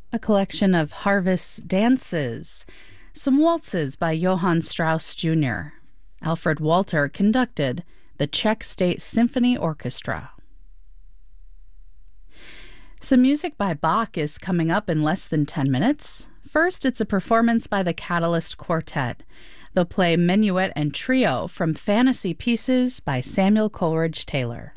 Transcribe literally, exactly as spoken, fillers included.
A collection of Harvest's dances, some waltzes by Johann Strauss Junior Alfred Walter conducted the Czech State Symphony Orchestra. Some music by Bach is coming up in less than ten minutes. First, it's a performance by the Catalyst Quartet. They'll play Minuet and Trio from Fantasy Pieces by Samuel Coleridge Taylor.